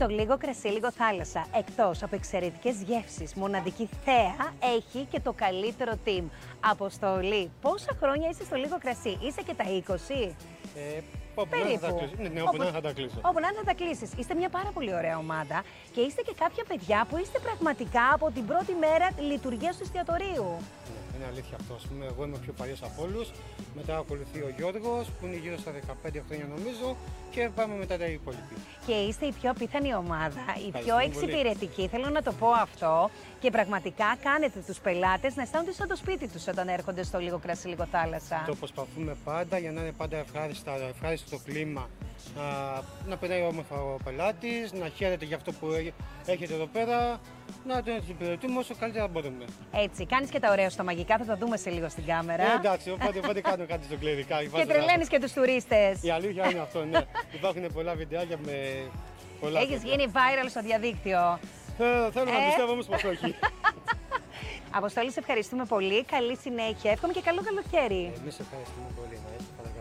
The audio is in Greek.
Στο λίγο κρασί, λίγο θάλασσα, εκτός από εξαιρετικές γεύσεις, μοναδική θέα, έχει και το καλύτερο team. Αποστολή, πόσα χρόνια είσαι στο λίγο κρασί, είσαι και τα 20? Όπου να θα τα κλείσω. Ναι, όπου να θα τα κλείσω. Όπου να θα τα κλείσεις. Είστε μια πάρα πολύ ωραία ομάδα και είστε και κάποια παιδιά που είστε πραγματικά από την πρώτη μέρα λειτουργίας του εστιατορίου. Είναι αλήθεια αυτό. Εγώ είμαι ο πιο παλιός από όλους. Μετά ακολουθεί ο Γιώργος που είναι γύρω στα 15 χρόνια νομίζω και πάμε μετά τα υπόλοιποι. Και είστε η πιο απίθανη ομάδα, η πιο εξυπηρετική, θέλω να το πω αυτό. Και πραγματικά κάνετε τους πελάτες να αισθάνονται σαν το σπίτι τους όταν έρχονται στο λίγο κρασί, λίγο θάλασσα. Το προσπαθούμε πάντα για να είναι πάντα ευχάριστο το κλίμα. Να περνάει όμορφα ο πελάτης, να χαίρεται για αυτό που έχετε εδώ πέρα, να τον εξυπηρετούμε όσο καλύτερα μπορούμε. Έτσι, κάνεις και τα ωραία στα μαγικά, θα τα δούμε σε λίγο στην κάμερα. Εντάξει, οπότε κάνω κάτι στο κληρικά. Και τρελαίνεις και τους τουρίστες. Η αλήθεια είναι αυτό, ναι. Υπάρχουν πολλά βιντεάκια με πολλά. Έχεις γίνει viral στο διαδίκτυο. Θέλω να πιστεύω όμως πως όχι. Αποστόλη, σε ευχαριστούμε πολύ. Καλή συνέχεια. Εύχομαι και καλό καλοκαίρι. Εμείς ευχαριστούμε πολύ.